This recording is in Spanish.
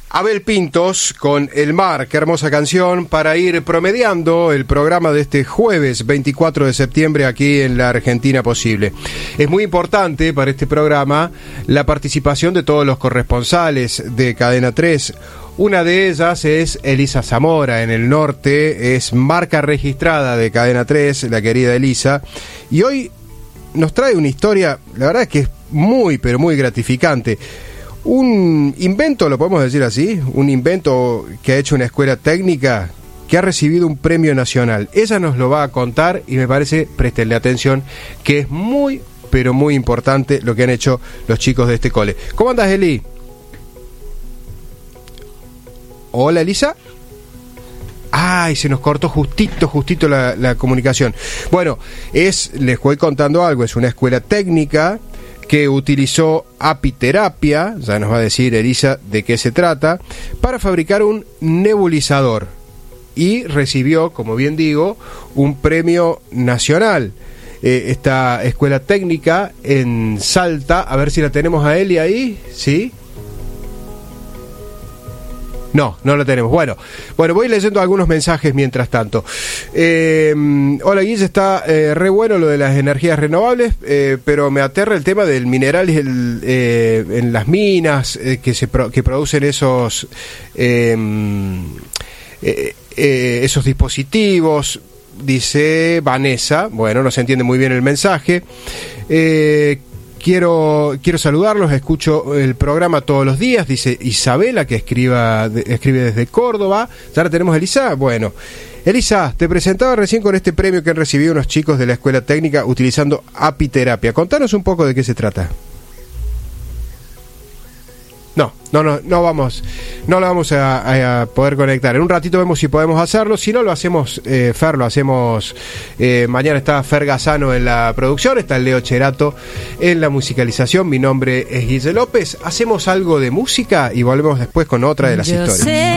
Abel Pintos con El Mar, qué hermosa canción para ir promediando el programa de este jueves 24 de septiembre aquí en la Argentina Posible. Es muy importante para este programa la participación de todos los corresponsales de Cadena 3. Una de ellas es Elisa Zamora en el norte, es marca registrada de Cadena 3, la querida Elisa, y hoy nos trae una historia, la verdad es que es muy, pero muy gratificante. Un invento, lo podemos decir así, un invento que ha hecho una escuela técnica que ha recibido un premio nacional. Ella nos lo va a contar y me parece, préstenle atención, que es muy, pero muy importante lo que han hecho los chicos de este cole. ¿Cómo andas, Eli? Hola, Elisa. Ay, se nos cortó justito la comunicación. Bueno, les voy contando algo, es una escuela técnica que utilizó apiterapia, ya nos va a decir Elisa de qué se trata, para fabricar un nebulizador. Y recibió, como bien digo, un premio nacional. Esta escuela técnica en Salta, a ver si la tenemos a Eli ahí, ¿sí? No la tenemos. Bueno, voy leyendo algunos mensajes mientras tanto. Hola, Guille, está re bueno lo de las energías renovables, pero me aterra el tema del mineral en las minas que producen esos dispositivos, dice Vanessa. Bueno, no se entiende muy bien el mensaje. Quiero saludarlos, escucho el programa todos los días, dice Isabela, que escribe desde Córdoba. ¿Ya la tenemos, Elisa? Bueno, Elisa, te presentaba recién con este premio que han recibido unos chicos de la escuela técnica utilizando apiterapia. Contanos un poco de qué se trata. No la vamos a poder conectar. En un ratito vemos si podemos hacerlo. Si no, lo hacemos, Fer, lo hacemos. Mañana está Fer Gazano en la producción, está Leo Cherato en la musicalización. Mi nombre es Guille López. Hacemos algo de música y volvemos después con otra de las historias.